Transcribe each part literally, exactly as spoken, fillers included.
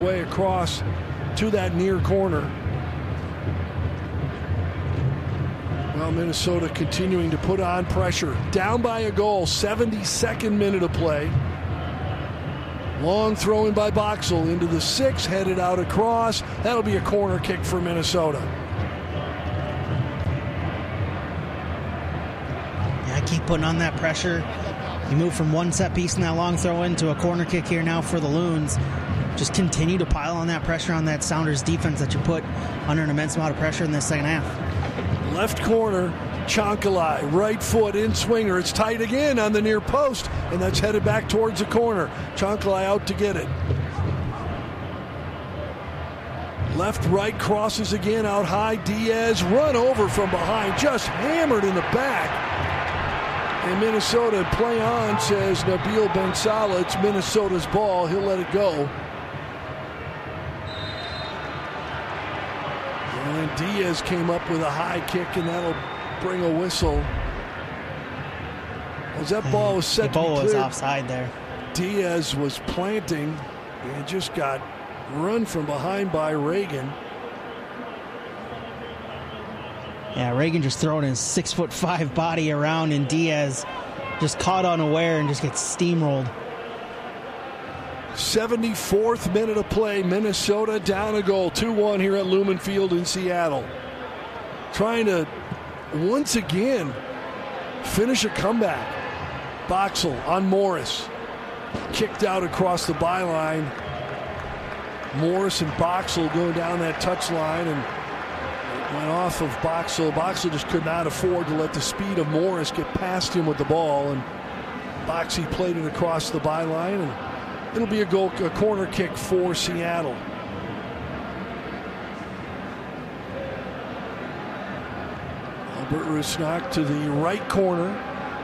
way across to that near corner. Well, Minnesota continuing to put on pressure. Down by a goal, seventy-second minute of play. Long throw in by Boxall into the six, headed out across. That'll be a corner kick for Minnesota. Yeah, keep putting on that pressure. You move from one set piece in that long throw in to a corner kick here now for the Loons. Just continue to pile on that pressure on that Sounders defense that you put under an immense amount of pressure in this second half. Left corner, Chancalay, right foot in swinger. It's tight again on the near post, and that's headed back towards the corner. Chancalay out to get it. Left, right, crosses again out high. Diaz run over from behind, just hammered in the back. And Minnesota play on, says Nabil Ben Salah. It's Minnesota's ball. He'll let it go. And Diaz came up with a high kick, and that'll bring a whistle. As that ball was set the ball to be was cleared, offside there. Diaz was planting and just got run from behind by Reagan. Yeah, Reagan just throwing his six foot five body around, and Diaz just caught unaware and just gets steamrolled. seventy-fourth minute of play. Minnesota down a goal. two one here at Lumen Field in Seattle. Trying to, once again, finish a comeback. Boxall on Morris. Kicked out across the byline. Morris and Boxall going down that touch line, and went off of Boxall. Boxall just could not afford to let the speed of Morris get past him with the ball, and Boxy played it across the byline, and it'll be a goal, a corner kick for Seattle. Albert Rusnak to the right corner.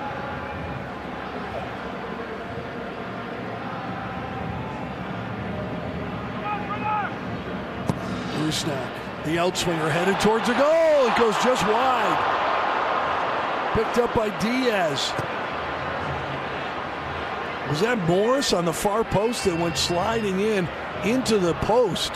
Rusnak. The outswinger headed towards the goal. It goes just wide. Picked up by Diaz. Was that Morris on the far post that went sliding in into the post?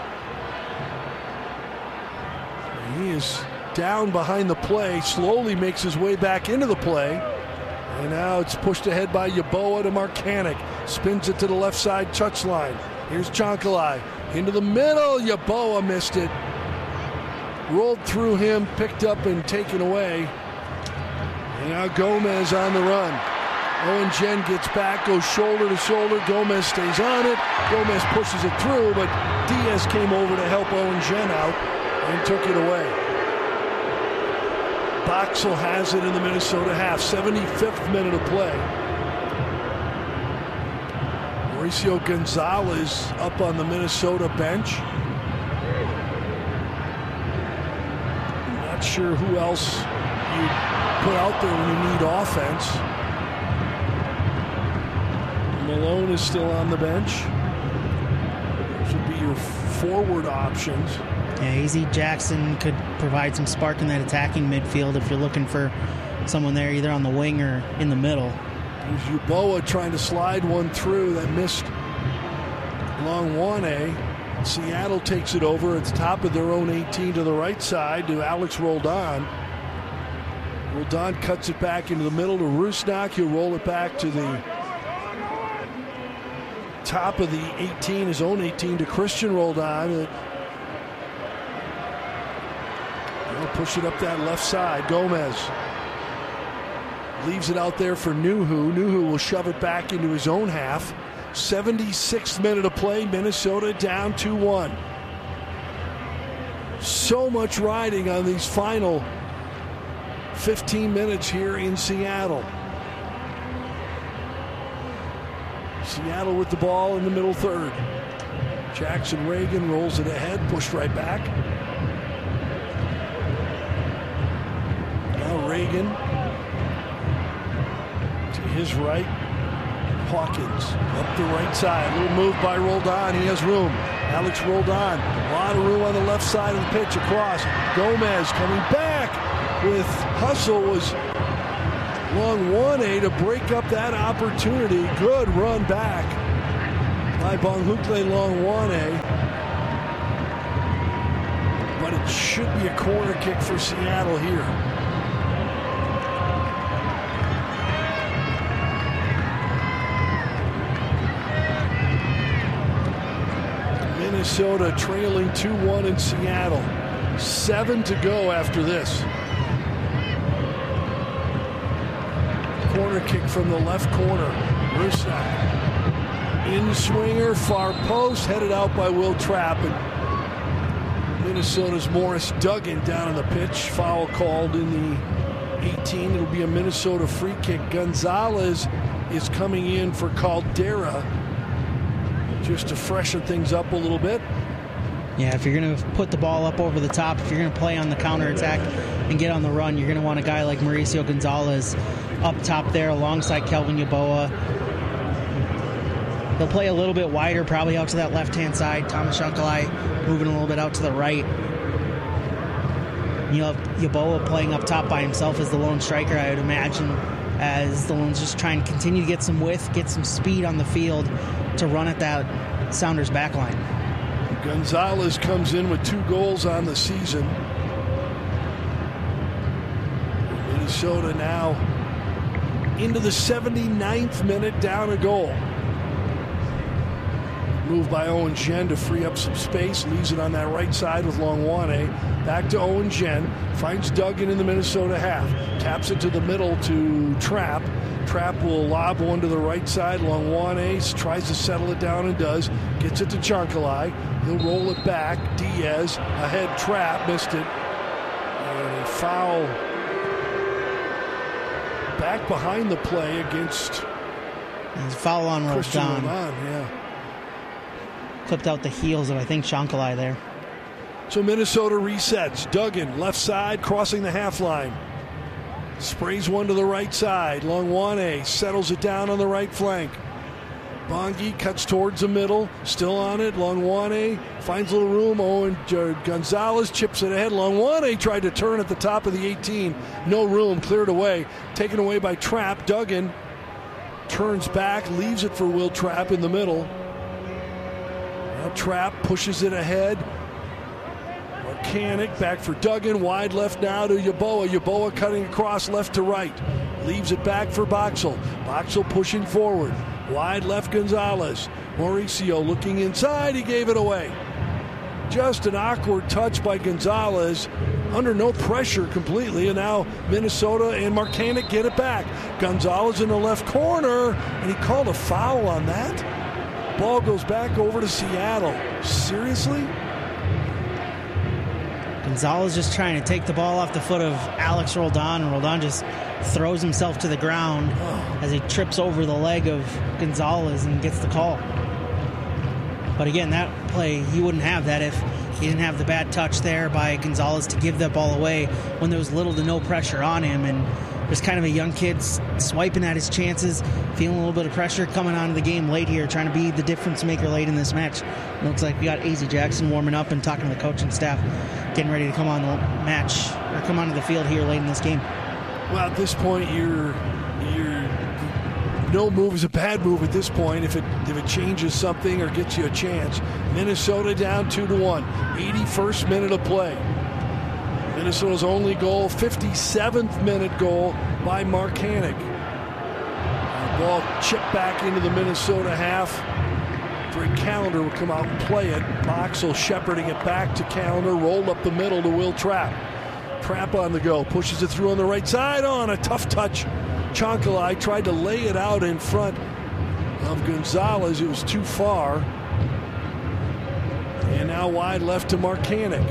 He is down behind the play, slowly makes his way back into the play. And now it's pushed ahead by Yeboah to Markanek. Spins it to the left side touchline. Here's Chancalay. Into the middle. Yeboah missed it. Rolled through him, picked up and taken away. And now Gomez on the run. Owen Jen gets back, goes shoulder to shoulder. Gomez stays on it. Gomez pushes it through, but Diaz came over to help Owen Jen out and took it away. Boxall has it in the Minnesota half. seventy-fifth minute of play. Mauricio Gonzalez up on the Minnesota bench. Not sure who else you put out there when you need offense. Malone is still on the bench. Those would be your forward options. Yeah, A Z Jackson could provide some spark in that attacking midfield if you're looking for someone there either on the wing or in the middle. There's Yeboah trying to slide one through that missed along one A. Seattle takes it over at the top of their own eighteen to the right side to Alex Roldan. Roldan cuts it back into the middle to Rusnak. He'll roll it back to the top of the eighteen, his own eighteen, to Christian Roldan. He'll push it up that left side. Gomez leaves it out there for Nuhu. Nuhu will shove it back into his own half. seventy-sixth minute of play. Minnesota down two one. So much riding on these final fifteen minutes here in Seattle. Seattle with the ball in the middle third. Jackson Reagan rolls it ahead, pushed right back. Now Reagan to his right. Hawkins up the right side. A little move by Roldan. He has room. Alex Roldan. A lot of room on the left side of the pitch across. Gomez coming back with hustle. Was long one A to break up that opportunity. Good run back by Bonghukle Longwane. But it should be a corner kick for Seattle here. Minnesota trailing two one in Seattle. Seven to go after this. Corner kick from the left corner. Rusak. In swinger, far post, headed out by Will Trapp. And Minnesota's Morris Duggan down on the pitch. Foul called in the eighteen. It'll be a Minnesota free kick. Gonzalez is coming in for Caldera, just to freshen things up a little bit. Yeah, if you're going to put the ball up over the top, if you're going to play on the counterattack and get on the run, you're going to want a guy like Mauricio Gonzalez up top there alongside Kelvin Yeboah. They'll play a little bit wider, probably out to that left-hand side. Thomas Shankalai moving a little bit out to the right. You'll have Yeboah playing up top by himself as the lone striker, I would imagine, as the Loons just try and continue to get some width, get some speed on the field to run at that Sounders back line. Gonzalez comes in with two goals on the season. Minnesota now into the seventy-ninth minute, down a goal. Move by Owen Jen to free up some space. Leaves it on that right side with Longwane. Back to Owen Jen. Finds Duggan in the Minnesota half. Taps it to the middle to Trapp. Trapp will lob one to the right side. Longwane tries to settle it down and does. Gets it to Chankalai. He'll roll it back. Diaz ahead. Trapp missed it. And a foul back behind the play against There's a foul on Christian Roldan. Roldan. Yeah. Clipped out the heels of, I think, Chankalai there. So Minnesota resets. Duggan, left side, crossing the half line. Sprays one to the right side. Longwane settles it down on the right flank. Bongi cuts towards the middle. Still on it. Longwane finds a little room. Owen uh, Gonzalez chips it ahead. Longwane tried to turn at the top of the eighteen. No room. Cleared away. Taken away by Trapp. Duggan turns back. Leaves it for Will Trapp in the middle. Now Trapp pushes it ahead. Marcanic back for Duggan. Wide left now to Yeboah. Yeboah cutting across left to right. Leaves it back for Boxall. Boxall pushing forward. Wide left Gonzalez. Mauricio looking inside. He gave it away. Just an awkward touch by Gonzalez. Under no pressure completely. And now Minnesota and Marcanic get it back. Gonzalez in the left corner. And he called a foul on that. Ball goes back over to Seattle. Seriously? Gonzalez just trying to take the ball off the foot of Alex Roldan, and Roldan just throws himself to the ground oh. as he trips over the leg of Gonzalez and gets the call. But again, that play, he wouldn't have that if he didn't have the bad touch there by Gonzalez to give that ball away when there was little to no pressure on him. And just kind of a young kid swiping at his chances, feeling a little bit of pressure coming onto the game late here, trying to be the difference maker late in this match. It looks like we got A Z Jackson warming up and talking to the coaching staff, getting ready to come on the match or come onto the field here late in this game. Well, at this point, you're you're no move is a bad move at this point if it if it changes something or gets you a chance. Minnesota down two to one. eighty-first minute of play. Minnesota's only goal, fifty-seventh minute goal by Marcanic. The ball chipped back into the Minnesota half. Drake Callender will come out and play it. Boxall shepherding it back to Callender, rolled up the middle to Will Trapp. Trapp on the go, pushes it through on the right side. On a tough touch. Chankalai tried to lay it out in front of Gonzalez. It was too far. And now wide left to Marcanic.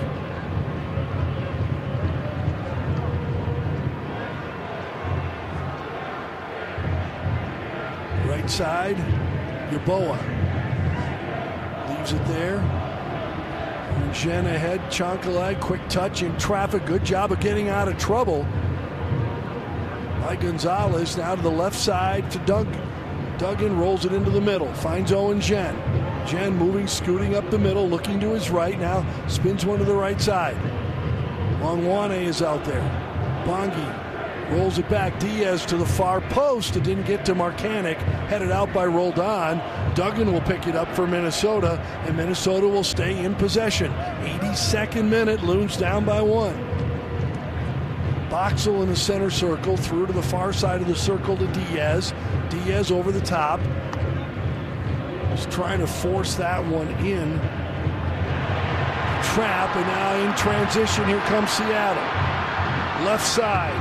Right side, Yeboah. Leaves it there. And Jen ahead, Chankalai, quick touch in traffic. Good job of getting out of trouble by Gonzalez. Now to the left side to Duggan. Duggan rolls it into the middle. Finds Owen Jen. Jen moving, scooting up the middle, looking to his right. Now spins one to the right side. Longwane is out there. Bongi rolls it back. Diaz to the far post. It didn't get to Marcanic. Headed out by Roldan. Duggan will pick it up for Minnesota, and Minnesota will stay in possession. eighty-second minute, Loons down by one. Boxall in the center circle, through to the far side of the circle to Diaz. Diaz over the top. Just trying to force that one in. Trap, and now in transition, here comes Seattle. Left side.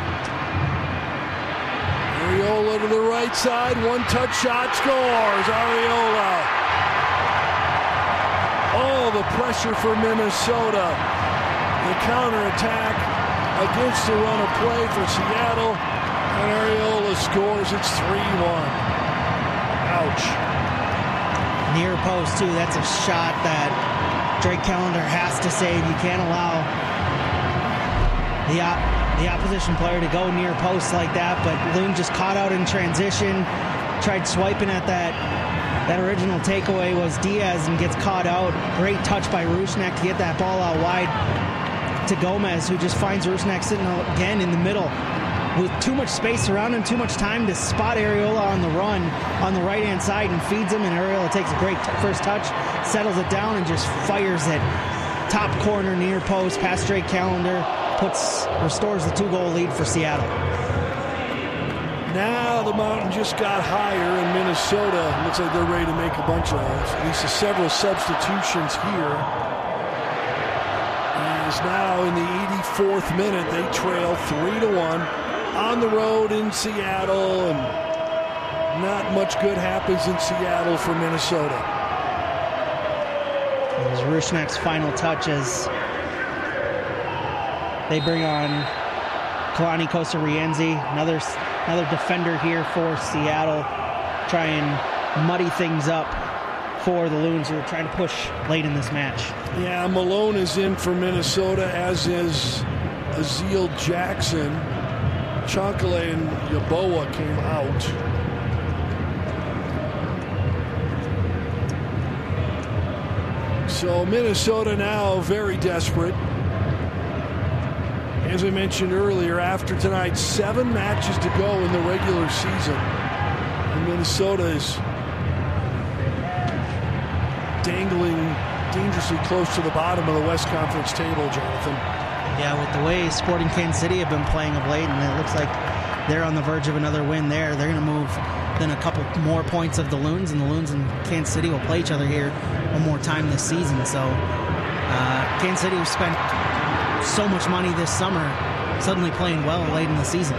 Arriola to the right side, one-touch shot, scores! Arriola. All the pressure for Minnesota. The counterattack against the run of play for Seattle, and Arriola scores. It's three one. Ouch. Near post, too. That's a shot that Drake Callender has to save. You can't allow the op- the opposition player to go near post like that, but Loon just caught out in transition, tried swiping at that. That original takeaway was Diaz and gets caught out. Great touch by Rusnak to get that ball out wide to Gomez, who just finds Rusnak sitting again in the middle with too much space around him, too much time to spot Arriola on the run on the right-hand side and feeds him, and Arriola takes a great t- first touch, settles it down, and just fires it top corner near post past Drake Callender, puts restores the two-goal lead for Seattle. Now the mountain just got higher, and Minnesota looks like they're ready to make a bunch of at least several substitutions here. Is now in the eighty-fourth minute. They trail three to one on the road in Seattle, and not much good happens in Seattle for Minnesota. It was Rusnak's final touch as they bring on Kalani Kosarienzi, another another defender here for Seattle, try and muddy things up for the Loons, who are trying to push late in this match. Yeah, Malone is in for Minnesota, as is Aziel Jackson. Chancalay and Yeboah came out. So Minnesota now very desperate. As I mentioned earlier, after tonight, seven matches to go in the regular season. And Minnesota is dangling dangerously close to the bottom of the West Conference table, Jonathan. Yeah, with the way Sporting Kansas City have been playing of late, and it looks like they're on the verge of another win there. They're going to move then a couple more points of the Loons, and the Loons and Kansas City will play each other here one more time this season. So uh, Kansas City has spent so much money this summer, suddenly playing well late in the season.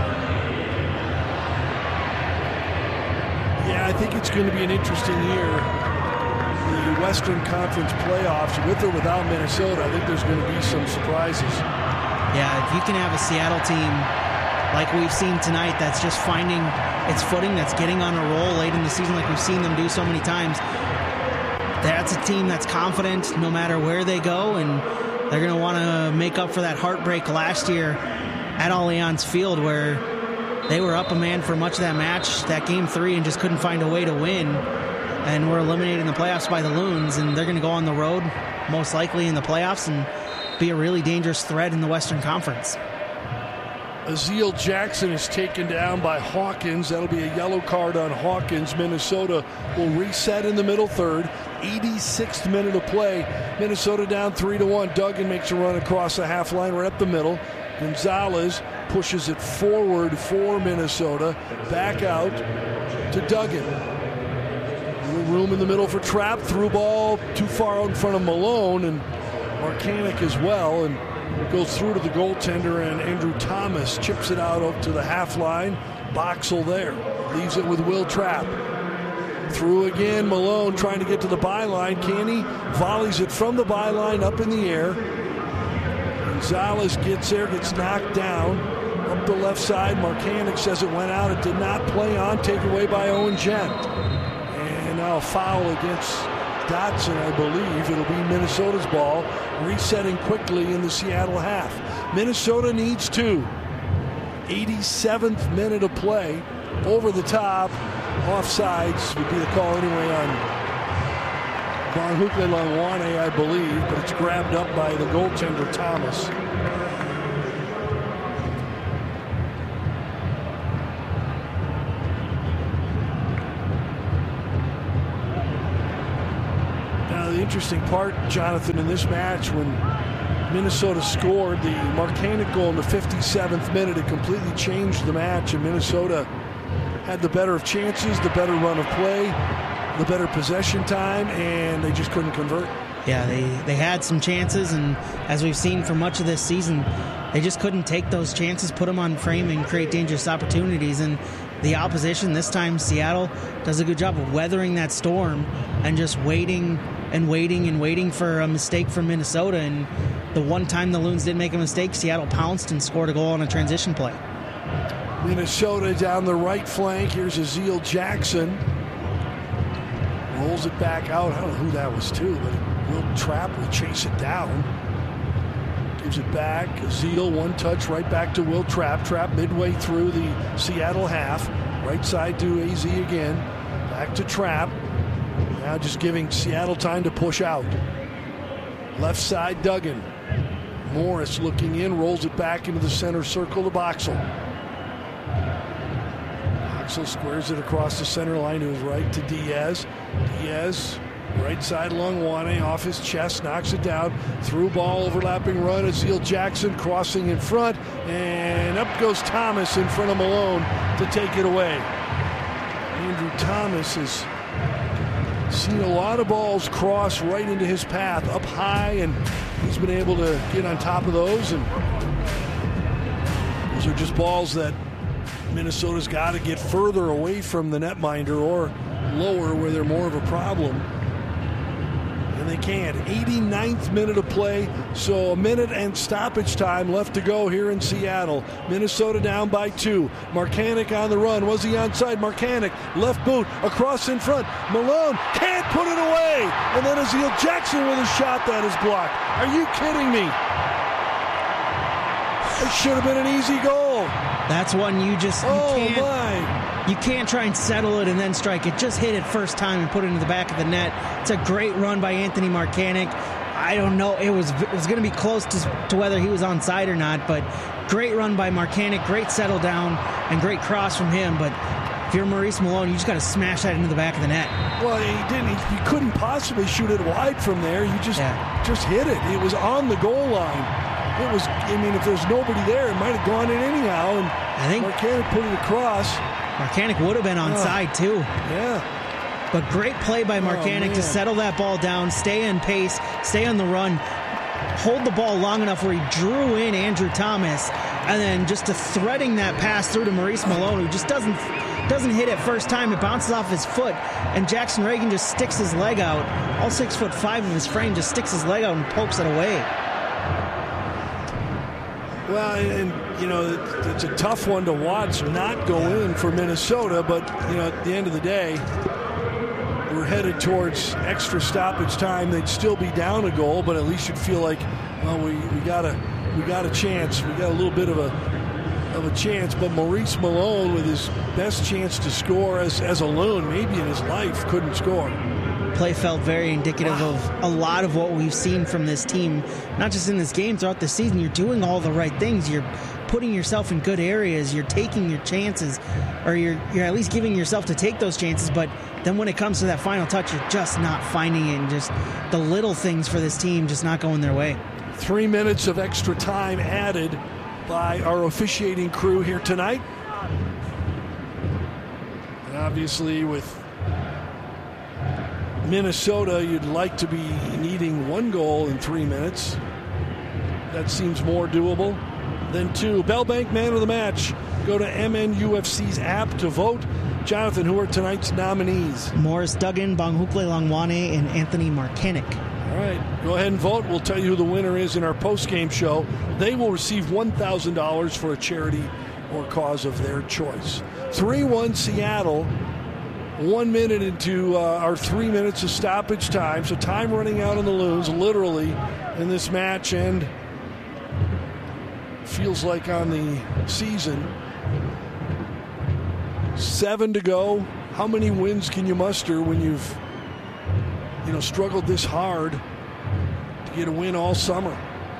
Yeah, I think it's going to be an interesting year. The Western Conference playoffs, with or without Minnesota, I think there's going to be some surprises. Yeah, if you can have a Seattle team like we've seen tonight that's just finding its footing, that's getting on a roll late in the season like we've seen them do so many times, that's a team that's confident no matter where they go, and they're going to want to make up for that heartbreak last year at Allianz Field, where they were up a man for much of that match, that game three, and just couldn't find a way to win, and were eliminated in the playoffs by the Loons, and they're going to go on the road most likely in the playoffs and be a really dangerous threat in the Western Conference. Aziel Jackson is taken down by Hawkins. That'll be a yellow card on Hawkins. Minnesota will reset in the middle third. eighty-sixth minute of play. Minnesota down three to one. Duggan makes a run across the half line right up the middle. Gonzalez pushes it forward for Minnesota. Back out to Duggan. Little room in the middle for Trapp. Through ball too far out in front of Malone, and Markanek as well, and goes through to the goaltender, and Andrew Thomas chips it out up to the half line. Boxall there. Leaves it with Will Trapp. Through again, Malone trying to get to the byline. Can he? Volleys it from the byline up in the air. Gonzalez gets there, gets knocked down. Up the left side, Markanek says it went out. It did not play on. Taken away by Owen Gent. And now a foul against Dotson, I believe. It'll be Minnesota's ball, resetting quickly in the Seattle half. Minnesota needs two. eighty-seventh minute of play. Over the top. Offsides would be the call anyway on Barnhukle Langwane, I believe, but it's grabbed up by the goaltender, Thomas. interesting part, Jonathan, in this match when Minnesota scored the Marcanic goal in the fifty-seventh minute. It completely changed the match, and Minnesota had the better of chances, the better run of play, the better possession time, and they just couldn't convert. Yeah, they, they had some chances, and as we've seen for much of this season, they just couldn't take those chances, put them on frame, and create dangerous opportunities. And the opposition, this time Seattle, does a good job of weathering that storm and just waiting and waiting and waiting for a mistake from Minnesota. And the one time the Loons did make a mistake, Seattle pounced and scored a goal on a transition play. Minnesota down the right flank. Here's Aziel Jackson. Rolls it back out. I don't know who that was to, but Will Trapp will chase it down. Gives it back. Aziel, one touch right back to Will Trapp. Trapp midway through the Seattle half. Right side to A Z again. Back to Trapp. Now just giving Seattle time to push out. Left side, Duggan. Morris looking in, rolls it back into the center circle to Boxall. Boxall squares it across the center line to his right to Diaz. Diaz, right side Longwane, off his chest, knocks it down. Through ball, overlapping run. Aziel Jackson crossing in front, and up goes Thomas in front of Malone to take it away. Andrew Thomas has seen a lot of balls cross right into his path, up high, and he's been able to get on top of those. And those are just balls that Minnesota's got to get further away from the netminder or lower where they're more of a problem. And they can't. eighty-ninth minute of play, so a minute and stoppage time left to go here in Seattle. Minnesota down by two. Marcanic on the run. Was he onside? Marcanic, left boot, across in front. Malone can't put it away. And then Aziel Jackson with a shot that is blocked. Are you kidding me? It should have been an easy goal. That's one you just you oh can't my. You can't try and settle it and then strike it. Just hit it first time and put it into the back of the net. It's a great run by Anthony Marcanic. I don't know. It was it was going to be close to, to whether he was onside or not, but great run by Marcanic, great settle down, and great cross from him. But if you're Maurice Malone, you just got to smash that into the back of the net. Well, he didn't. He, he couldn't possibly shoot it wide from there. You just yeah. just hit it. It was on the goal line. It was. I mean, if there's nobody there, it might have gone in anyhow. And I think Marcanic put it across. Marcanic would have been onside oh, too. Yeah. But great play by Marcanic oh, to settle that ball down, stay in pace, stay on the run, hold the ball long enough where he drew in Andrew Thomas, and then just to threading that pass through to Maurice Malone, who just doesn't doesn't hit it first time. It bounces off his foot, and Jackson Reagan just sticks his leg out. All six foot five of his frame just sticks his leg out and pokes it away. Well, and, you know, it's a tough one to watch not go in for Minnesota, but, you know, at the end of the day, we're headed towards extra stoppage time. They'd still be down a goal, but at least you'd feel like, well, we, we got a we got a chance. We got a little bit of a of a chance. But Maurice Malone, with his best chance to score as, as a Loon, maybe in his life, couldn't score. Play felt very indicative wow. of a lot of what we've seen from this team, not just in this game, throughout the season. You're doing all the right things. You're putting yourself in good areas. You're taking your chances, or you're you're at least giving yourself to take those chances. But then when it comes to that final touch, you're just not finding it. And just the little things for this team just not going their way. Three minutes of extra time added by our officiating crew here tonight. And obviously with Minnesota, you'd like to be needing one goal in three minutes. That seems more doable than two. Bellbank Man of the Match. Go to M N U F C's app to vote. Jonathan, who are tonight's nominees? Morris Duggan, Bonghukle Longwane, and Anthony Marcanic. All right, go ahead and vote. We'll tell you who the winner is in our post-game show. They will receive one thousand dollars for a charity or cause of their choice. three one Seattle. One minute into uh, our three minutes of stoppage time. So time running out on the Loons, literally, in this match. And feels like on the season. Seven to go. How many wins can you muster when you've, you know, struggled this hard to get a win all summer?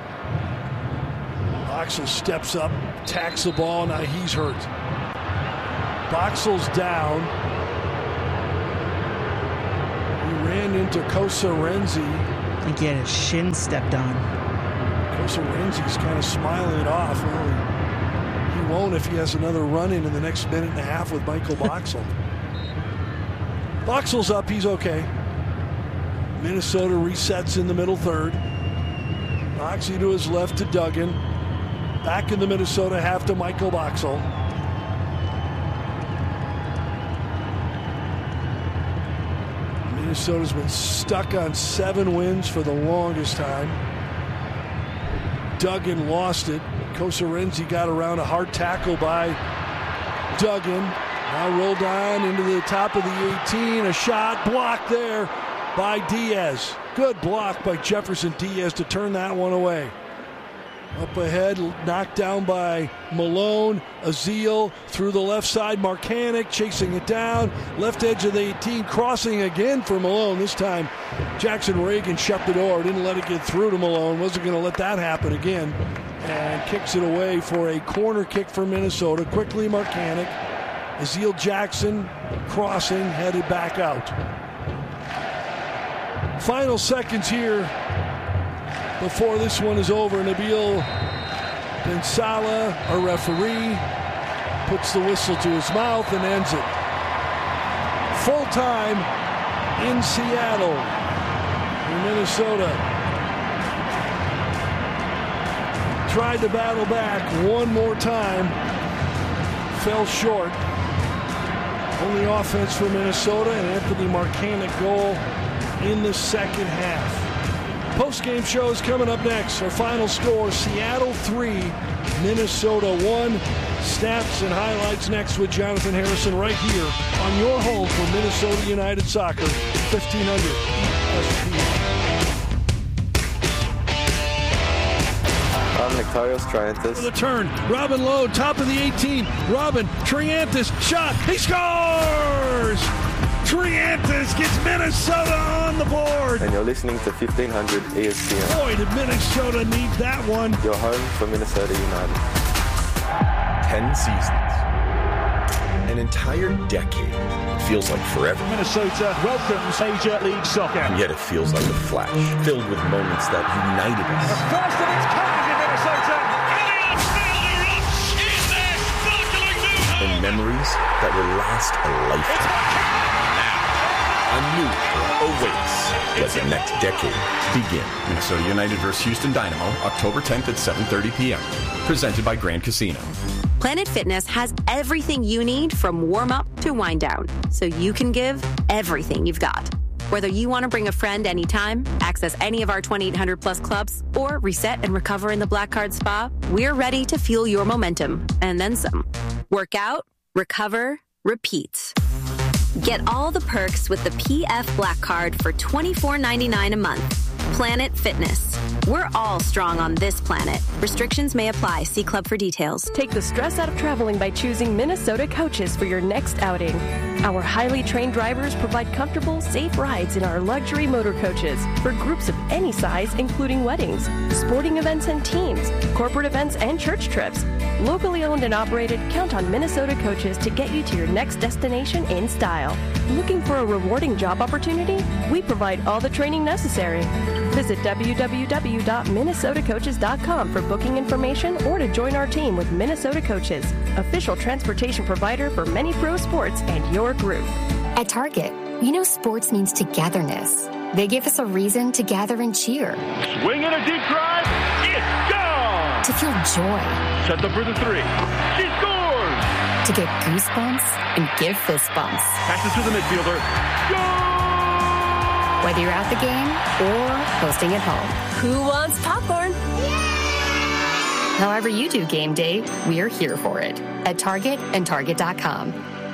Boxall steps up, tacks the ball. Now he's hurt. Boxall's down. Ran into Kosa Renzi. I think he had his shin stepped on. Kosarenzi's kind of smiling it off. Well, he won't if he has another run-in in the next minute and a half with Michael Boxall. Boxall's up. He's okay. Minnesota resets in the middle third. Moxie to his left to Duggan. Back in the Minnesota half to Michael Boxall. Minnesota's been stuck on seven wins for the longest time. Duggan lost it. Kosarenzi got around a hard tackle by Duggan. Now rolled on into the top of the eighteen. A shot blocked there by Diaz. Good block by Jefferson Diaz to turn that one away. Up ahead, knocked down by Malone. Azil through the left side. Marcanic chasing it down. Left edge of the eighteen, crossing again for Malone. This time, Jackson Reagan shut the door. Didn't let it get through to Malone. Wasn't going to let that happen again. And kicks it away for a corner kick for Minnesota. Quickly, Marcanic. Azil Jackson crossing, headed back out. Final seconds here before this one is over. Nabil Bensala, a referee, puts the whistle to his mouth and ends it. Full time in Seattle, in Minnesota. Tried to battle back one more time, fell short. Only offense for Minnesota, and Anthony Marcanic goal in the second half. Post-game show is coming up next. Our final score, Seattle three, Minnesota one. Stats and highlights next with Jonathan Harrison right here on your home for Minnesota United Soccer, fifteen hundred E S P N. I'm Nectarios Triantis. The turn, Robin Lowe, top of the eighteen. Robin, Triantis, shot, he scores! Triantis gets Minnesota on the board. And you're listening to fifteen hundred E S P N. Boy, did Minnesota need that one. Your home for Minnesota United. Ten seasons. An entire decade. It feels like forever. Minnesota welcomes Major League Soccer. And yet it feels like a flash, filled with moments that united us. The first of its kind in Minnesota. And memories that will last a lifetime. A new era awaits. Let the next decade begin. Minnesota United versus Houston Dynamo, October tenth at seven thirty p.m. Presented by Grand Casino. Planet Fitness has everything you need from warm-up to wind-down, so you can give everything you've got. Whether you want to bring a friend anytime, access any of our twenty-eight hundred plus clubs, or reset and recover in the Black Card Spa, we're ready to fuel your momentum, and then some. Work out, recover, repeat. Get all the perks with the P F Black Card for twenty-four ninety-nine a month. Planet Fitness. We're all strong on this planet. Restrictions may apply. See club for details. Take the stress out of traveling by choosing Minnesota Coaches for your next outing. Our highly trained drivers provide comfortable, safe rides in our luxury motor coaches for groups of any size, including weddings, sporting events and teams, corporate events and church trips. Locally owned and operated, count on Minnesota Coaches to get you to your next destination in style. Looking for a rewarding job opportunity? We provide all the training necessary. Visit w w w dot minnesota coaches dot com for booking information or to join our team with Minnesota Coaches, official transportation provider for many pro sports and your group. At Target, we know sports means togetherness. They give us a reason to gather and cheer. Swing in a deep drive. It's gone. To feel joy. Set up for the three. She scores. To get goosebumps and give fist bumps. Passes to the midfielder. Goal! Whether you're at the game or hosting at home. Who wants popcorn? However you do game day, we are here for it. At Target and Target dot com.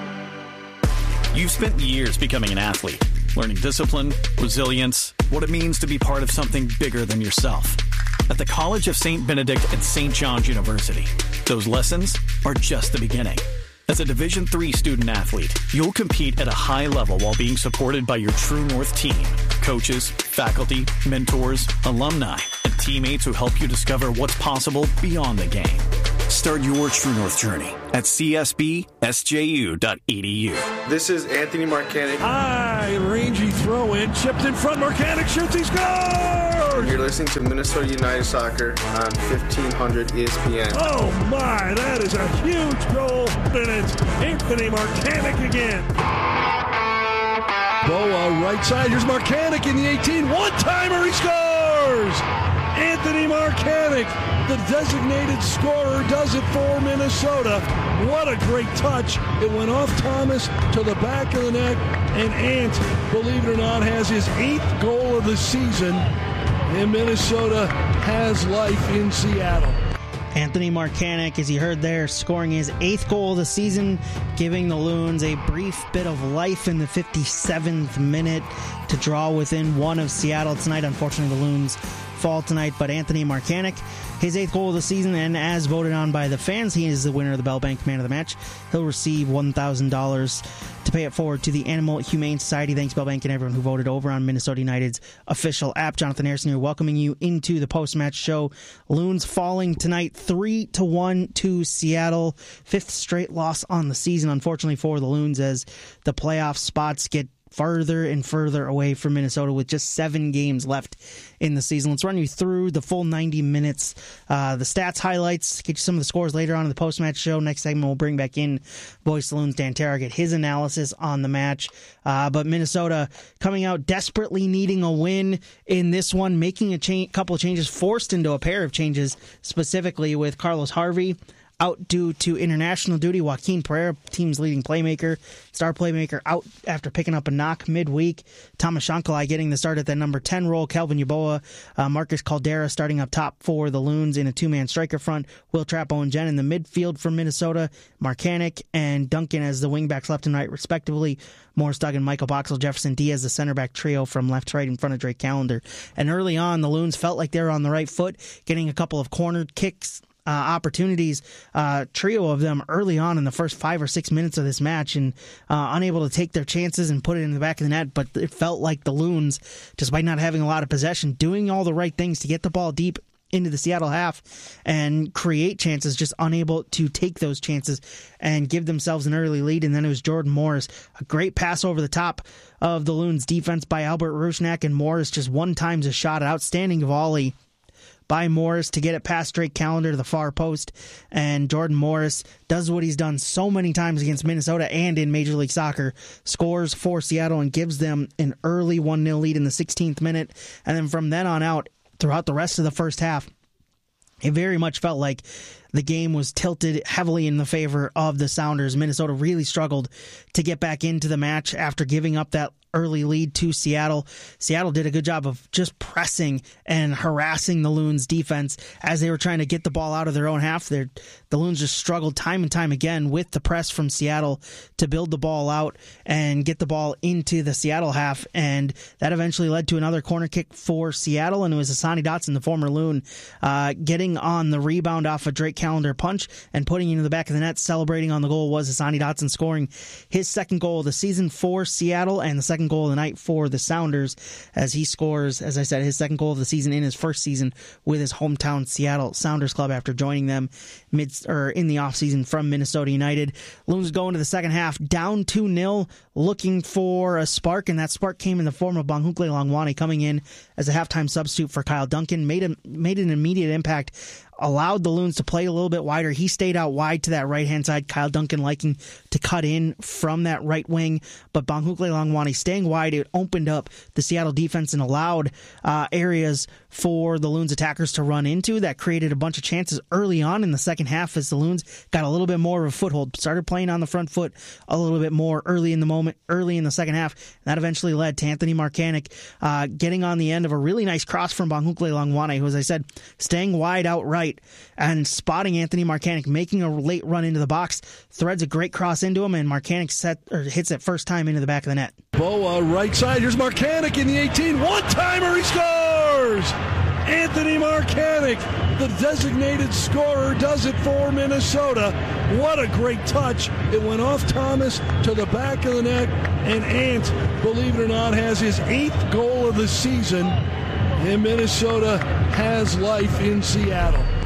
You've spent years becoming an athlete, learning discipline, resilience, what it means to be part of something bigger than yourself. At the College of Saint Benedict at Saint John's University, those lessons are just the beginning. As a Division three student athlete, you'll compete at a high level while being supported by your True North team, coaches, faculty, mentors, alumni, and teammates who help you discover what's possible beyond the game. Start your True North journey at c s b s j u dot e d u. This is Anthony Marcanic. High, rangy throw in, chipped in front. Marcanic shoots, he scores! You're listening to Minnesota United Soccer on fifteen hundred E S P N. Oh my, that is a huge goal, and it's Anthony Marcanic again. Boa, right side, here's Marcanic in the eighteen, one-timer, he scores! Anthony Marcanic, the designated scorer, does it for Minnesota. What a great touch. It went off Thomas to the back of the net, and Ant, believe it or not, has his eighth goal of the season, and Minnesota has life in Seattle. Anthony Marcanic, as you heard there, scoring his eighth goal of the season, giving the Loons a brief bit of life in the fifty-seventh minute to draw within one of Seattle tonight. Unfortunately, the Loons fall tonight, but Anthony Marcanic, his eighth goal of the season, and as voted on by the fans, he is the winner of the Bell Bank Man of the Match. He'll receive one thousand dollars to pay it forward to the Animal Humane Society. Thanks, Bell Bank, and everyone who voted over on Minnesota United's official app. Jonathan Harrison here, welcoming you into the post-match show. Loons falling tonight three to one to Seattle. Fifth straight loss on the season, unfortunately, for the Loons, as the playoff spots get further and further away from Minnesota with just seven games left in the season. Let's run you through the full ninety minutes, uh, the stats, highlights, get you some of the scores later on in the post-match show. Next segment, we'll bring back in Voice Loons Dan Terra, get his analysis on the match. Uh, but Minnesota coming out desperately needing a win in this one, making a cha- couple of changes, forced into a pair of changes, specifically with Carlos Harvey out due to international duty. Joaquin Pereira, team's leading playmaker, star playmaker, out after picking up a knock midweek. Thomas Shankalai getting the start at that number ten role. Kelvin Yeboah, uh, Marcus Caldera starting up top for the Loons in a two-man striker front. Will Trapp, Owen Jen in the midfield for Minnesota. Marcanic and Duncan as the wingbacks left and right, respectively. Morris Duggan, Michael Boxall, Jefferson Diaz, the center back trio from left to right in front of Drake Callender. And early on, the Loons felt like they were on the right foot, getting a couple of corner kicks, Uh, opportunities, uh, trio of them early on in the first five or six minutes of this match, and uh, unable to take their chances and put it in the back of the net. But it felt like the Loons, despite not having a lot of possession, doing all the right things to get the ball deep into the Seattle half and create chances, just unable to take those chances and give themselves an early lead. And then it was Jordan Morris, a great pass over the top of the Loons defense by Albert Rusnak, and Morris just one times a shot, an outstanding volley by Morris to get it past Drake Callender to the far post. And Jordan Morris does what he's done so many times against Minnesota and in Major League Soccer, scores for Seattle and gives them an early one nil lead in the sixteenth minute. And then from then on out, throughout the rest of the first half, it very much felt like the game was tilted heavily in the favor of the Sounders. Minnesota really struggled to get back into the match after giving up that early lead to Seattle. Seattle did a good job of just pressing and harassing the Loons defense as they were trying to get the ball out of their own half. They're, the Loons just struggled time and time again with the press from Seattle to build the ball out and get the ball into the Seattle half, and that eventually led to another corner kick for Seattle, and it was Hassani Dotson, the former Loon, uh, getting on the rebound off a Drake Callender punch and putting it into the back of the net. Celebrating on the goal was Hassani Dotson, scoring his second goal of the season for Seattle and the second goal of the night for the Sounders, as he scores, as I said, his second goal of the season in his first season with his hometown Seattle Sounders club after joining them mid or in the offseason from Minnesota United. Loons go into the second half down two nil, looking for a spark, and that spark came in the form of Bonhukle Longwane coming in as a halftime substitute for Kyle Duncan. Made a, made an immediate impact, allowed the Loons to play a little bit wider. He stayed out wide to that right-hand side. Kyle Duncan liking to cut in from that right wing, but Bonhukle Longwane staying wide, it opened up the Seattle defense and allowed uh, areas for the Loons attackers to run into. That created a bunch of chances early on in the second half as the Loons got a little bit more of a foothold, started playing on the front foot a little bit more early in the moment, early in the second half. And that eventually led to Anthony Marcanic uh, getting on the end of a really nice cross from Bonhukle Longwane, who, as I said, staying wide outright and spotting Anthony Marcanic, making a late run into the box, threads a great cross into him, and Marcanic set or hits it first time into the back of the net. Boa, right side. Here's Marcanic in the eighteen. One-timer, he scores! Anthony Marcanic, the designated scorer, does it for Minnesota. What a great touch. It went off Thomas to the back of the net, and Ant, believe it or not, has his eighth goal of the season, and Minnesota has life in Seattle.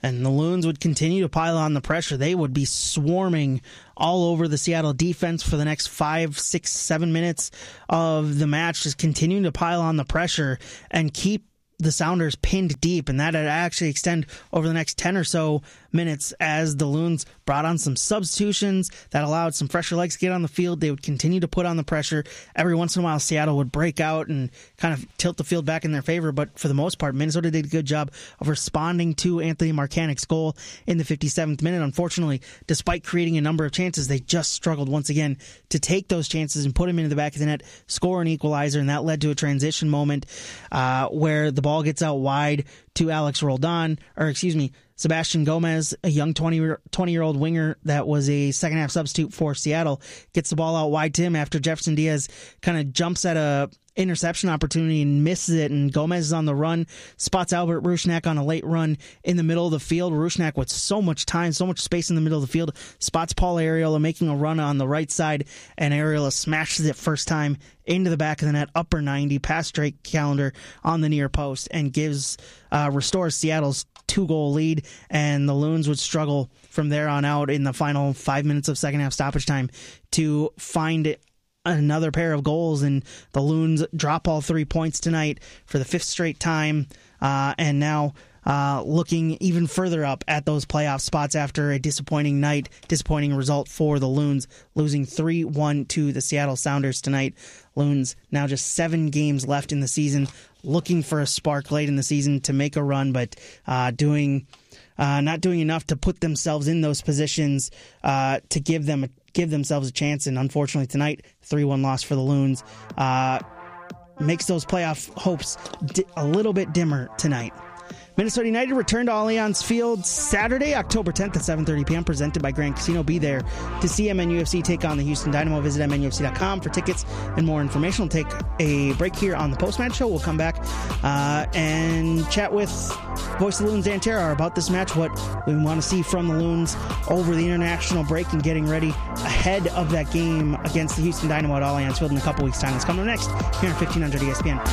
and the Loons would continue to pile on the pressure. They would be swarming all over the Seattle defense for the next five, six, seven minutes of the match, just continuing to pile on the pressure and keep the Sounders pinned deep, and that would actually extend over the next ten or so minutes as the Loons brought on some substitutions that allowed some fresher legs to get on the field. They would continue to put on the pressure. Every once in a while, Seattle would break out and kind of tilt the field back in their favor, but for the most part, Minnesota did a good job of responding to Anthony Markanic's goal in the fifty-seventh minute. Unfortunately, despite creating a number of chances, they just struggled once again to take those chances and put them into the back of the net, score an equalizer, and that led to a transition moment uh, where the ball gets out wide to Alex Roldan, or excuse me, Sebastian Gomez, a young twenty-year-old winger that was a second-half substitute for Seattle, gets the ball out wide to him after Jefferson Diaz kind of jumps at a interception opportunity and misses it, and Gomez is on the run, spots Albert Rusnak on a late run in the middle of the field. Rusnak with so much time, so much space in the middle of the field, spots Paul Arriola making a run on the right side, and Arriola smashes it first time into the back of the net, upper ninety, past Drake Callender on the near post, and gives uh, restores Seattle's two-goal lead, and the Loons would struggle from there on out in the final five minutes of second-half stoppage time to find another pair of goals, and the Loons drop all three points tonight for the fifth straight time, uh, and now uh, looking even further up at those playoff spots after a disappointing night, disappointing result for the Loons, losing three one to the Seattle Sounders tonight. Loons now just seven games left in the season, looking for a spark late in the season to make a run, but uh, doing uh, not doing enough to put themselves in those positions uh, to give them a give themselves a chance, and unfortunately tonight, three one loss for the Loons uh, makes those playoff hopes di- a little bit dimmer tonight. Minnesota United return to Allianz Field Saturday, October tenth at seven thirty p.m. presented by Grand Casino. Be there to see M N U F C take on the Houston Dynamo. Visit M N U F C dot com for tickets and more information. We'll take a break here on the post-match show. We'll come back uh, and chat with Voice of the Loons Dan Terrar about this match, what we want to see from the Loons over the international break and getting ready ahead of that game against the Houston Dynamo at Allianz Field in a couple weeks' time. It's coming up next here on fifteen hundred E S P N.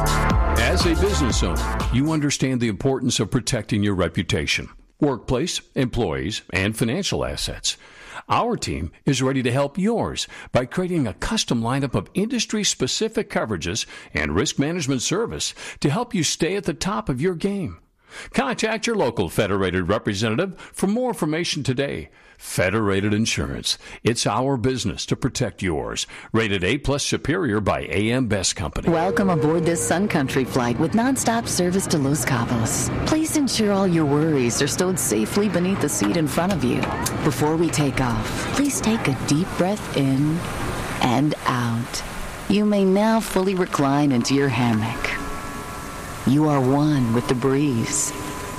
As a business owner, you understand the importance of protecting your reputation, workplace, employees, and financial assets. Our team is ready to help yours by creating a custom lineup of industry-specific coverages and risk management service to help you stay at the top of your game. Contact your local Federated representative for more information today. Federated Insurance. It's our business to protect yours. Rated A plus Superior by A M Best Company. Welcome aboard this Sun Country flight with nonstop service to Los Cabos. Please ensure all your worries are stowed safely beneath the seat in front of you. Before we take off, please take a deep breath in and out. You may now fully recline into your hammock. You are one with the breeze.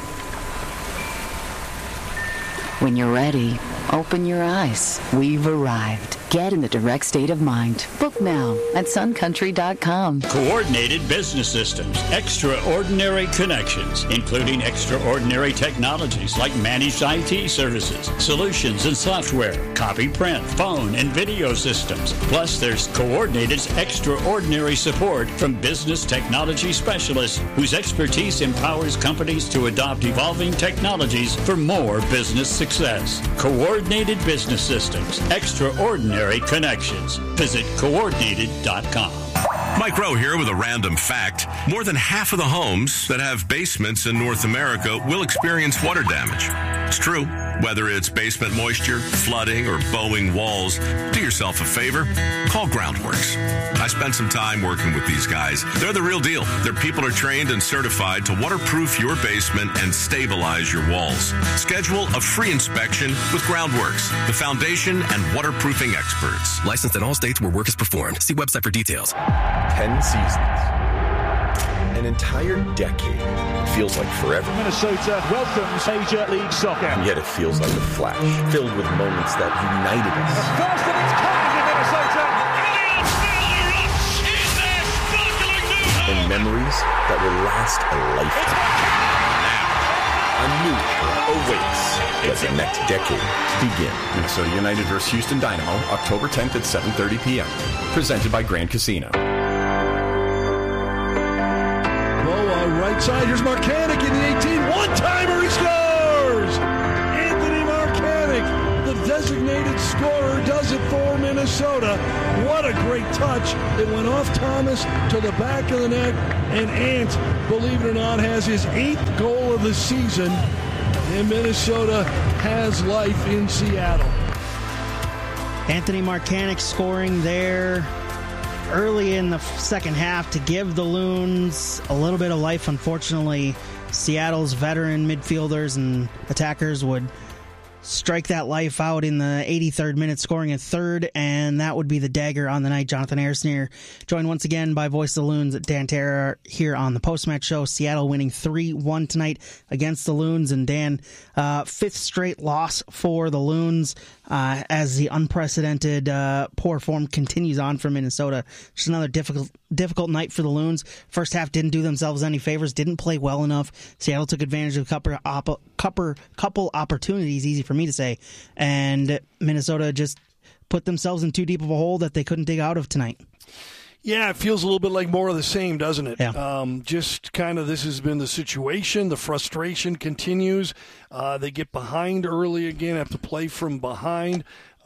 When you're ready, open your eyes. We've arrived. Get in the direct state of mind. Book now at sun country dot com. Coordinated business systems, extraordinary connections, including extraordinary technologies like managed I T services, solutions and software, copy, print, phone, and video systems. Plus, there's Coordinated's extraordinary support from business technology specialists whose expertise empowers companies to adopt evolving technologies for more business success. Coordinated business systems, extraordinary connections. Visit coordinated dot com. Mike Rowe here with a random fact. More than half of the homes that have basements in North America will experience water damage. It's true. Whether it's basement moisture, flooding, or bowing walls, do yourself a favor. Call Groundworks. I spent some time working with these guys. They're the real deal. Their people are trained and certified to waterproof your basement and stabilize your walls. Schedule a free inspection with Groundworks, the foundation and waterproofing experts. Licensed in all states where work is performed. See website for details. Ten seasons. An entire decade. It feels like forever. Minnesota welcomes Major League Soccer. And yet it feels like a flash, filled with moments that united us. The first of its kind in Minnesota. And memories that will last a lifetime. Now, a new era awaits. Let the next decade begin. Minnesota United versus Houston Dynamo, October tenth at seven thirty p.m. Presented by Grand Casino. Right side, here's Markanic in the eighteen, one-timer, he scores! designated scorer does it for Minnesota. What a great touch. It went off Thomas to the back of the net, and Ant, believe it or not, has his eighth goal of the season, and Minnesota has life in Seattle. Anthony Markanic scoring there early in the second half to give the Loons a little bit of life. Unfortunately, Seattle's veteran midfielders and attackers would strike that life out in the eighty-third minute, scoring a third, and that would be the dagger on the night. Jonathan Arsneer, joined once again by Voice of the Loons, Dan Terra here on the post-match show. Seattle winning three one tonight against the Loons, and Dan, uh, fifth straight loss for the Loons uh, as the unprecedented uh, poor form continues on for Minnesota. Just another difficult difficult night for the Loons. First half didn't do themselves any favors, didn't play well enough. Seattle took advantage of a couple, op- couple, couple opportunities, easy for me to say, and Minnesota just put themselves in too deep of a hole that they couldn't dig out of tonight. Yeah, it feels a little bit like more of the same, doesn't it? Yeah. Um, just kind of this has been the situation. The frustration continues. Uh, they get behind early again, have to play from behind.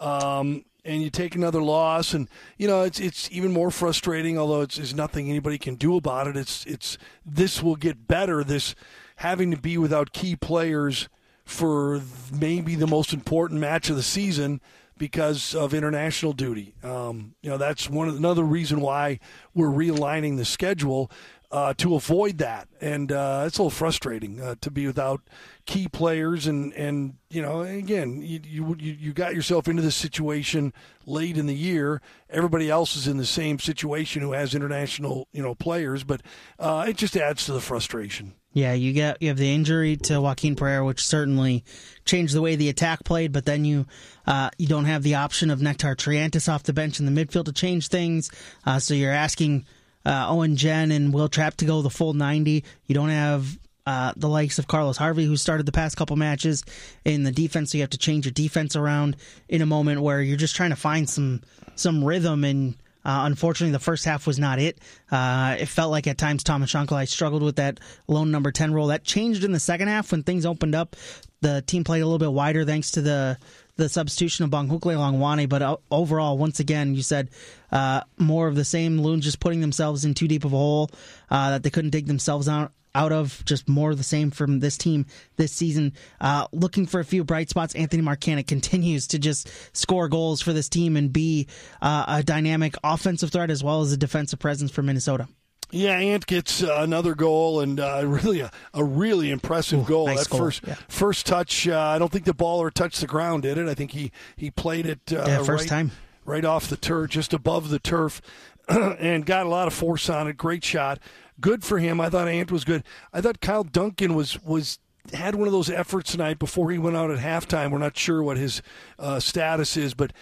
Um, and you take another loss, and you know it's it's even more frustrating. Although it's, it's nothing anybody can do about it. It's it's this will get better. This having to be without key players for maybe the most important match of the season because of international duty. Um, you know that's one of, another reason why we're realigning the schedule uh, to avoid that, and uh, it's a little frustrating uh, to be without key players, and, and you know again you, you you got yourself into this situation late in the year. Everybody else is in the same situation who has international you know players, but uh, it just adds to the frustration. Yeah, you get you have the injury to Joaquin Pereira, which certainly changed the way the attack played. But then you uh, you don't have the option of Nectar Triantis off the bench in the midfield to change things. Uh, so you're asking uh, Owen Jen and Will Trapp to go the full ninety. You don't have uh, the likes of Carlos Harvey, who started the past couple matches in the defense. So you have to change your defense around in a moment where you're just trying to find some some rhythm and. Uh, unfortunately, the first half was not it. Uh, it felt like at times Thomas Schankelai struggled with that lone number ten role. That changed in the second half when things opened up. The team played a little bit wider thanks to the the substitution of Bonghukle Longwane. But uh, overall, once again, you said uh, more of the same. Loons just putting themselves in too deep of a hole uh, that they couldn't dig themselves out. out of just more of the same from this team this season. Uh, looking for a few bright spots, Anthony Markanic continues to just score goals for this team and be uh, a dynamic offensive threat as well as a defensive presence for Minnesota. Yeah, Ant gets uh, another goal, and uh, really a, a really impressive Ooh, goal. Nice that goal. first yeah. first touch, uh, I don't think the ball ever touched the ground, did it? I think he, he played it uh, yeah, first right, time. right off the turf, just above the turf, and got a lot of force on it. Great shot. Good for him. I thought Ant was good. I thought Kyle Duncan was was had one of those efforts tonight before he went out at halftime. We're not sure what his uh, status is, but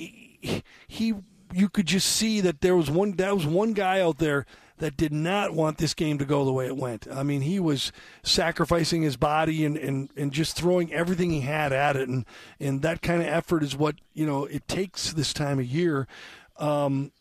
he, he you could just see that there was one that was one guy out there that did not want this game to go the way it went. I mean, he was sacrificing his body and, and, and just throwing everything he had at it, and and that kind of effort is what you know it takes this time of year. Um,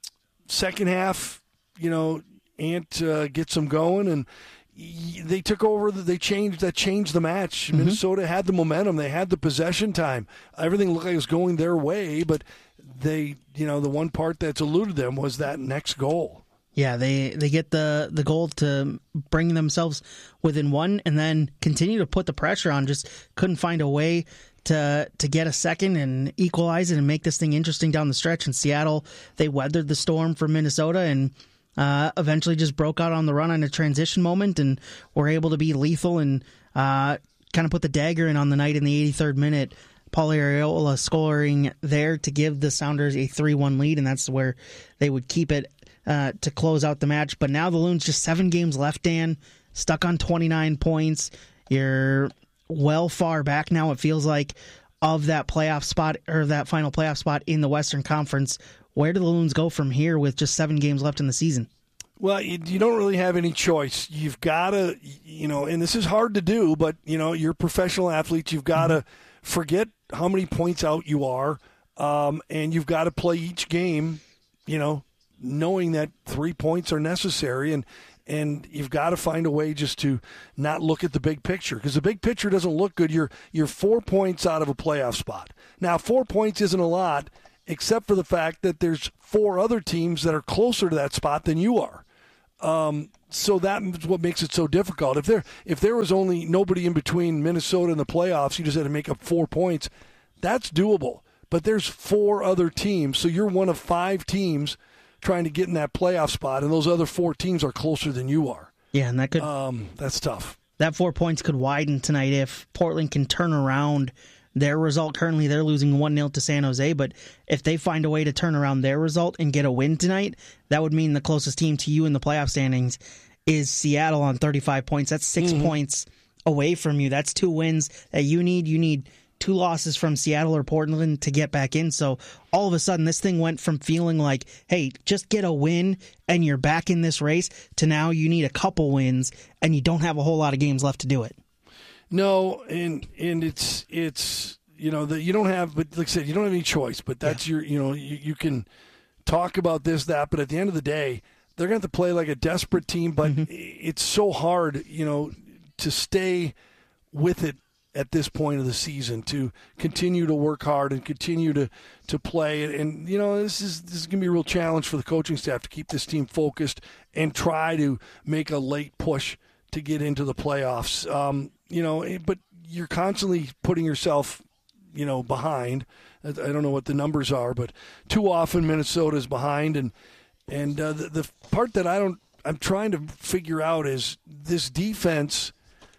second half, you know. Ant uh, gets them going, and they took over. The, they changed that changed the match. Mm-hmm. Minnesota had the momentum. They had the possession time. Everything looked like it was going their way, but they, you know, the one part that's eluded them was that next goal. Yeah, they, they get the, the goal to bring themselves within one, and then continue to put the pressure on. Just couldn't find a way to to get a second and equalize it and make this thing interesting down the stretch. In Seattle, they weathered the storm for Minnesota and. Uh, eventually just broke out on the run on a transition moment and were able to be lethal and uh, kind of put the dagger in on the night in the eighty-third minute. Paul Arriola scoring there to give the Sounders a three one lead, and that's where they would keep it uh, to close out the match. But now the Loons just seven games left, Dan, stuck on twenty-nine points. You're well far back now, it feels like, of that playoff spot or that final playoff spot in the Western Conference. Where do the Loons go from here with just seven games left in the season? Well, you, you don't really have any choice. You've got to, you know, and this is hard to do, but, you know, you're professional athletes. You've got to mm-hmm. forget how many points out you are, um, and you've got to play each game, you know, knowing that three points are necessary. And, And you've got to find a way just to not look at the big picture, because the big picture doesn't look good. You're you're four points out of a playoff spot. Now, four points isn't a lot, except for the fact that there's four other teams that are closer to that spot than you are. Um, so that's what makes it so difficult. If there if there was only nobody in between Minnesota and the playoffs, you just had to make up four points. That's doable. But there's four other teams, so you're one of five teams trying to get in that playoff spot, and those other four teams are closer than you are. Yeah, and that could um, that's tough. That four points could widen tonight if Portland can turn around their result. Currently, they're losing one nil to San Jose, but if they find a way to turn around their result and get a win tonight, that would mean the closest team to you in the playoff standings is Seattle on thirty-five points. That's six mm-hmm. points away from you. That's two wins that you need. You need two losses from Seattle or Portland to get back in. So all of a sudden, this thing went from feeling like, hey, just get a win and you're back in this race, to now you need a couple wins and you don't have a whole lot of games left to do it. No, and and it's it's you know that you don't have, but like I said, you don't have any choice. But that's yeah. your you know you, you can talk about this that, but at the end of the day, they're going to have to play like a desperate team. But mm-hmm. it's so hard, you know, to stay with it at this point of the season, to continue to work hard and continue to, to play. And, and, you know, this is this is going to be a real challenge for the coaching staff to keep this team focused and try to make a late push to get into the playoffs. Um, you know, but you're constantly putting yourself, you know, behind. I don't know what the numbers are, but too often Minnesota's behind. And, and uh, the, the part that I don't, I'm trying to figure out is this defense,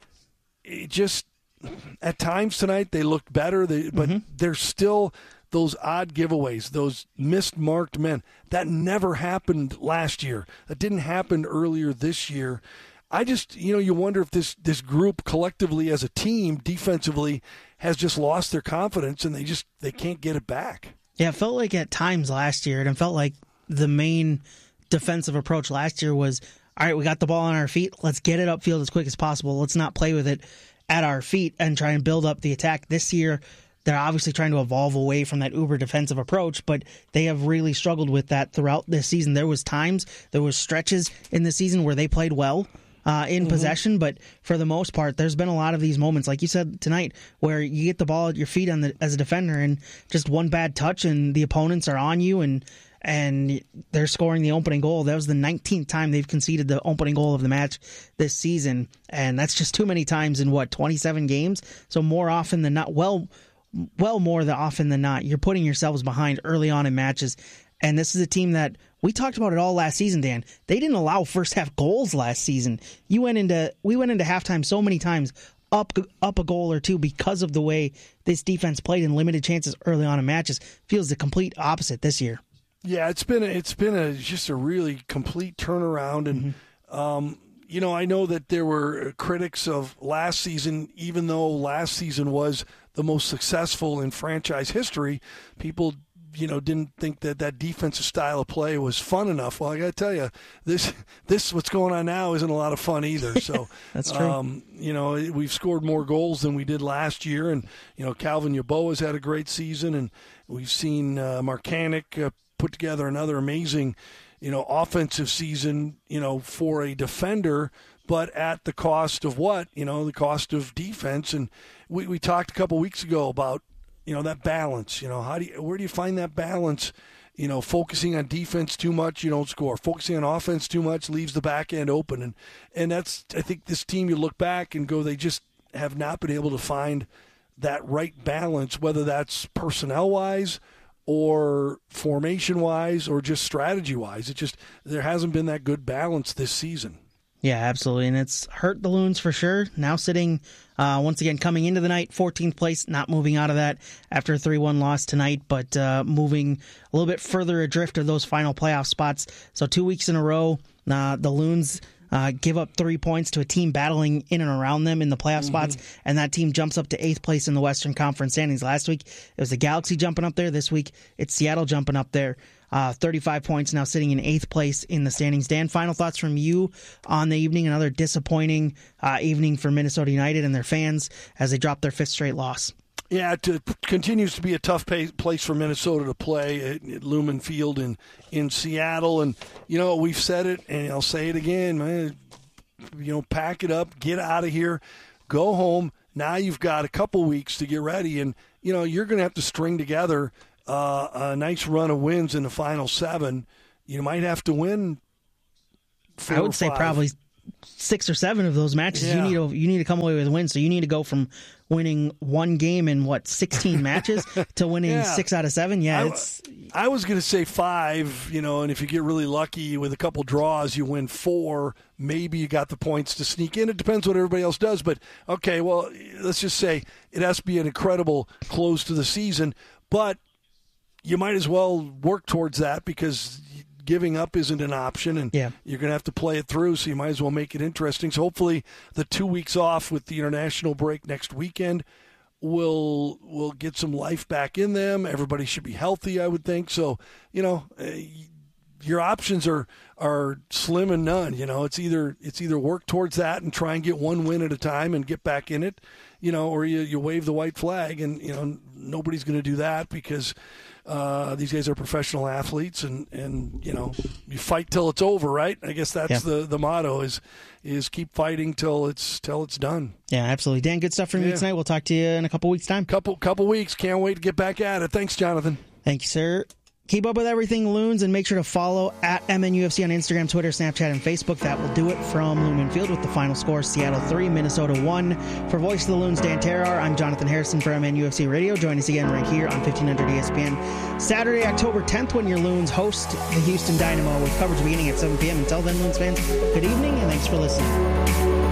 it just, at times tonight they looked better, they, but mm-hmm. there's still those odd giveaways, those missed marked men. That never happened last year. That didn't happen earlier this year. I just, you know, you wonder if this, this group collectively as a team defensively has just lost their confidence and they just they can't get it back. Yeah, it felt like at times last year, and it felt like the main defensive approach last year was, all right, we got the ball on our feet. Let's get it upfield as quick as possible. Let's not play with it at our feet and try and build up the attack. This year, they're obviously trying to evolve away from that uber defensive approach, but they have really struggled with that throughout this season. There was times, there was stretches in the season where they played well uh, in mm-hmm. possession, but for the most part, there's been a lot of these moments, like you said tonight, where you get the ball at your feet on the, as a defender, and just one bad touch, and the opponents are on you, and and they're scoring the opening goal. That was the nineteenth time they've conceded the opening goal of the match this season, and that's just too many times in, what, twenty-seven games? So more often than not, well, well more than often than not, you're putting yourselves behind early on in matches, and this is a team that, we talked about it all last season, Dan. They didn't allow first half goals last season. You went into we went into halftime so many times up up a goal or two because of the way this defense played in limited chances early on in matches. Feels the complete opposite this year. Yeah, it's been a, it's been a just a really complete turnaround, and mm-hmm. um, you know, I know that there were critics of last season, even though last season was the most successful in franchise history. People, you know, didn't think that that defensive style of play was fun enough. Well, I got to tell you, this this what's going on now isn't a lot of fun either. So that's true. Um, you know, we've scored more goals than we did last year, and you know, Calvin Yeboah has had a great season, and we've seen uh, Marcanic uh, put together another amazing, you know, offensive season, you know, for a defender, but at the cost of what? You know, the cost of defense. And we, we talked a couple weeks ago about, you know, that balance. You know, how do you, where do you find that balance? You know, focusing on defense too much, you don't score. Focusing on offense too much leaves the back end open. And, and that's, I think this team, you look back and go, they just have not been able to find that right balance, whether that's personnel-wise or formation-wise or just strategy-wise. It just, there hasn't been that good balance this season. Yeah, absolutely, and it's hurt the Loons for sure. Now sitting, uh, once again, coming into the night, fourteenth place, not moving out of that after a three one loss tonight, but uh, moving a little bit further adrift of those final playoff spots. So two weeks in a row, uh, the Loons Uh, give up three points to a team battling in and around them in the playoff mm-hmm. spots, and that team jumps up to eighth place in the Western Conference standings. Last week, it was the Galaxy jumping up there. This week, it's Seattle jumping up there. Uh, thirty-five points, now sitting in eighth place in the standings. Dan, final thoughts from you on the evening. Another disappointing uh, evening for Minnesota United and their fans as they drop their fifth straight loss. Yeah, it uh, continues to be a tough pay, place for Minnesota to play at, at Lumen Field in, in Seattle. And, you know, we've said it, and I'll say it again, man. You know, pack it up, get out of here, go home. Now you've got a couple weeks to get ready, and, you know, you're going to have to string together uh, a nice run of wins in the final seven. You might have to win four I would say five. probably six or seven of those matches. Yeah. You need to you need to come away with a win. So you need to go from winning one game in what sixteen matches to winning Yeah. six out of seven. Yeah, I, it's I was going to say five, you know, and if you get really lucky with a couple draws, you win four. Maybe you got the points to sneak in. It depends what everybody else does. But, okay, well, let's just say it has to be an incredible close to the season. But you might as well work towards that because giving up isn't an option, and yeah. you're going to have to play it through, so you might as well make it interesting. So hopefully the two weeks off with the international break next weekend will will get some life back in them. Everybody should be healthy, I would think. So, you know, uh, your options are are slim and none. You know, it's either it's either work towards that and try and get one win at a time and get back in it, you know, or you, you wave the white flag, and, you know, nobody's going to do that because Uh, these guys are professional athletes, and, and you know, you fight till it's over, right? I guess that's yeah. the, the motto is is keep fighting till it's till it's done. Yeah, absolutely. Dan, good stuff from yeah. you tonight. We'll talk to you in a couple weeks' time. Couple couple weeks. Can't wait to get back at it. Thanks, Jonathan. Thank you, sir. Keep up with everything Loons, and make sure to follow at M N U F C on Instagram, Twitter, Snapchat, and Facebook. That will do it from Lumen Field with the final score, Seattle three, Minnesota one. For Voice of the Loons, Dan Terrar, I'm Jonathan Harrison for M N U F C Radio. Join us again right here on fifteen hundred E S P N Saturday, October tenth, when your Loons host the Houston Dynamo with coverage beginning at seven p.m. Until then, Loons fans, good evening, and thanks for listening.